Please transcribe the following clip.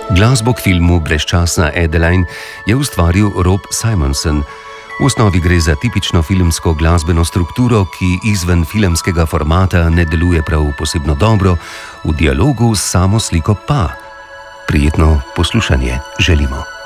Glasbo k filmu Brezčasna Adeline je ustvaril Rob Simonson. V osnovi gre za tipično filmsko glasbeno strukturo, ki izven filmskega formata ne deluje prav posebno dobro, v dialogu s samo sliko pa. Prijetno poslušanje želimo.